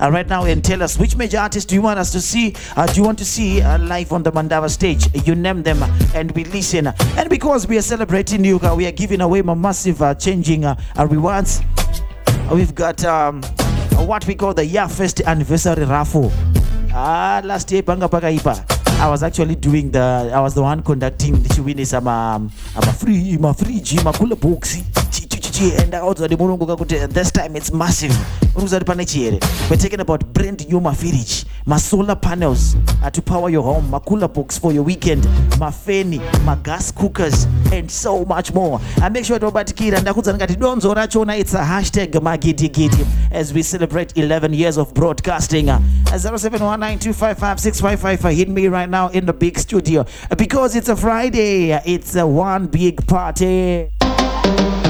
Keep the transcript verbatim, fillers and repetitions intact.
uh, right now and tell us which major artists do you want us to see, uh, do you want to see uh, live on the Mandava stage. You name them and we listen. And because we are celebrating you, uh, we are giving away my massive uh, changing uh, uh, rewards. Uh, we've got um, what we call the Year First Anniversary Raffle. Ah, last year, Panga Pagaipa. I was actually doing the, I was the one conducting the Chiwini Sama, um, I'm a free, I'm a free gym, a cooler boxy. And also the Morungo, this time it's massive. We're talking about brand new my fridge, my solar panels uh, to power your home, my cooler box for your weekend, my fanny, my gas cookers, and so much more. And make sure to batikira and it's a hashtag Magidi as we celebrate eleven years of broadcasting. zero seven one nine two five five six five five. Hit me right now in the big studio because it's a Friday. It's a one big party.